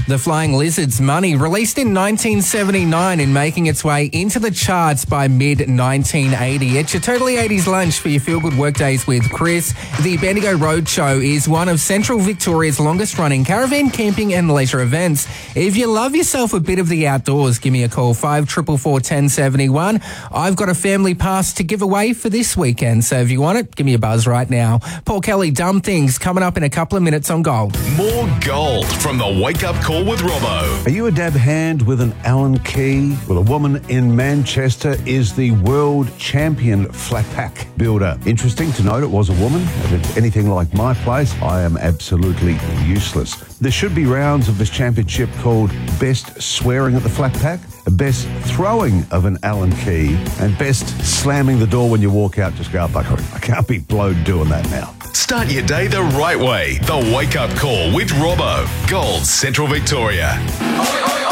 The Flying Lizards' Money, released in 1979 and making its way into the charts by mid-1980. It's your Totally 80s lunch for your feel-good workdays with Chris. The Bendigo Roadshow is one of Central Victoria's longest-running caravan camping and leisure events. If you love yourself a bit of the outdoors, give me a call, 5444 1071. I've got a family pass to give away for this weekend, so if you want it, give me a buzz right now. Paul Kelly, Dumb Things, coming up in a couple of minutes on Gold. More Gold from the Wake Up Call with Robbo. Are you a dab hand with an Allen key? Well, a woman in Manchester is the world champion flat pack builder. Interesting to note it was a woman. If it's anything like my place, I am absolutely useless. There should be rounds of this championship called Best Swearing at the Flat Pack, Best Throwing of an Allen Key, and Best Slamming the Door when you walk out. Just go, oh, bugger it. I can't be blowed doing that now. Start your day the right way. The Wake Up Call with Robbo. Gold, Central Victoria.